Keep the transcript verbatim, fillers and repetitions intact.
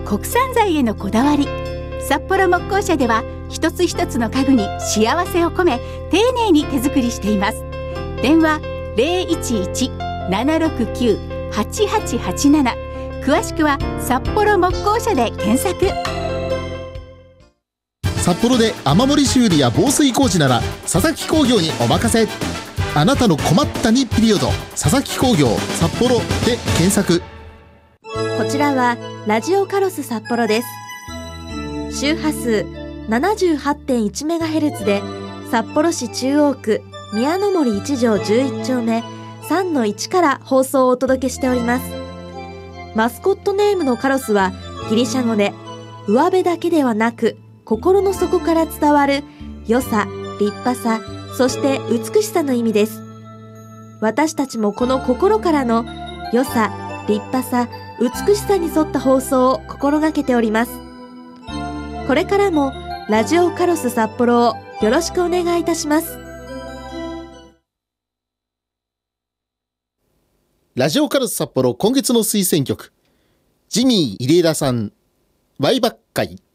国産材へのこだわり。札幌木工社では一つ一つの家具に幸せを込め丁寧に手作りしています。電話 ゼロいちいち ななろくきゅう はちはちはちなな、詳しくは札幌木工社で検索。 札幌で雨漏り修理や防水工事なら佐々木工業にお任せ。あなたの困ったにピリオド、佐々木工業札幌で検索。 こちらはラジオカロス札幌です。周波数 ななじゅうはちてんいちメガヘルツ で札幌市中央区宮の森一条じゅういっちょうめ さんのいち から放送をお届けしております。マスコットネームのカロスはギリシャ語で上辺だけではなく心の底から伝わる良さ、立派さ、そして美しさの意味です。私たちもこの心からの良さ、立派さ、美しさに沿った放送を心がけております。これからもラジオカロス札幌をよろしくお願いいたします。 ラジオカロス札幌今月の推薦曲、ジミー入江田さん、ワイバッカイ。